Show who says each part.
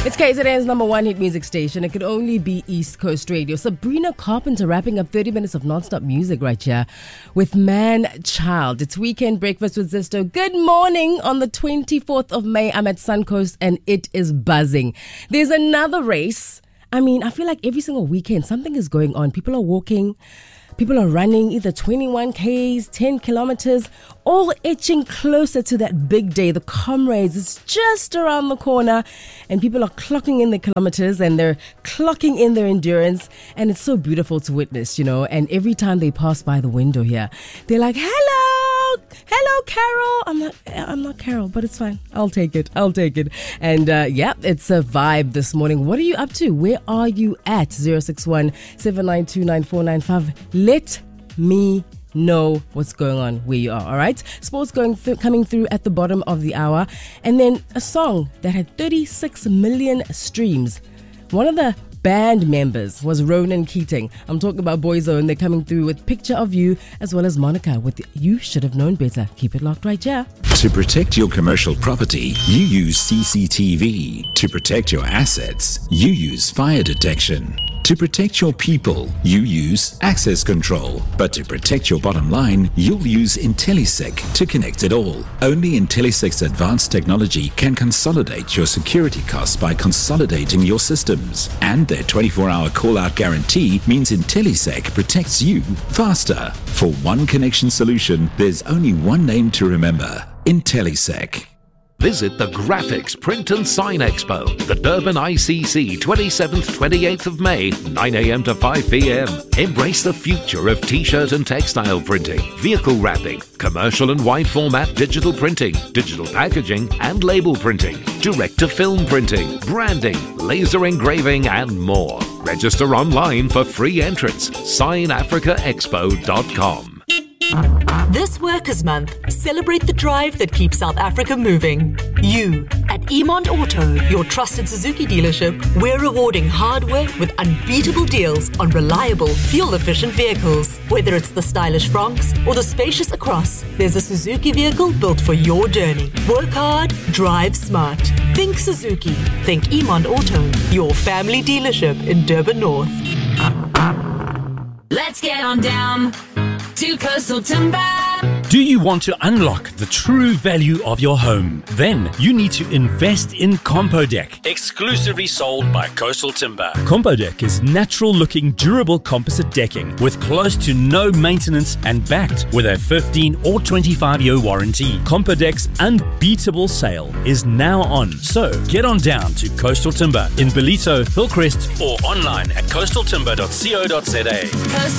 Speaker 1: It's KZN's number one hit music station. It could only be East Coast Radio. Sabrina Carpenter wrapping up 30 minutes of non-stop music right here with Man Child. It's Weekend Breakfast with Zisto. Good morning on the 24th of May. I'm at Suncoast and it is buzzing. There's another race. I feel like every single weekend something is going on. People are walking. People are running either 21 Ks, 10 kilometers, all etching closer to that big day. The Comrades is just around the corner and people are clocking in the kilometers and they're clocking in their endurance. And it's so beautiful to witness, and every time they pass by the window here, they're like, hello, Carol. I'm not Carol, but it's fine. I'll take it. And it's a vibe this morning. What are you up to? Where are you at? 061 792 9495. Let me know what's going on where you are, all right? Sports coming through at the bottom of the hour. And then a song that had 36 million streams. One of the band members was Ronan Keating. I'm talking about Boyzone. They're coming through with Picture of You, as well as Monica with You Should Have Known Better. Keep it locked right here.
Speaker 2: To protect your commercial property, you use CCTV. To protect your assets, you use fire detection. To protect your people, you use access control. But to protect your bottom line, you'll use IntelliSec to connect it all. Only IntelliSec's advanced technology can consolidate your security costs by consolidating your systems. And their 24-hour call-out guarantee means IntelliSec protects you faster. For one connection solution, there's only one name to remember: IntelliSec.
Speaker 3: Visit the Graphics Print and Sign Expo, the Durban ICC, 27th, 28th of May, 9 a.m. to 5 p.m. Embrace the future of t-shirt and textile printing, vehicle wrapping, commercial and wide format digital printing, digital packaging and label printing, direct-to-film printing, branding, laser engraving and more. Register online for free entrance. SignAfricaExpo.com.
Speaker 4: This Workers' Month, celebrate the drive that keeps South Africa moving. You, at Emond Auto, your trusted Suzuki dealership, we're rewarding hard work with unbeatable deals on reliable, fuel-efficient vehicles. Whether it's the stylish Bronx or the spacious Across, there's a Suzuki vehicle built for your journey. Work hard, drive smart. Think Suzuki. Think Emond Auto, your family dealership in Durban North.
Speaker 5: Let's get on down to Coastal Timber.
Speaker 6: Do you want to unlock the true value of your home? Then you need to invest in Compodeck, exclusively sold by Coastal Timber. Compodeck is natural-looking, durable composite decking with close to no maintenance and backed with a 15 or 25-year warranty. Compodeck's unbeatable sale is now on. So get on down to Coastal Timber in Bellito, Hillcrest, or online at coastaltimber.co.za.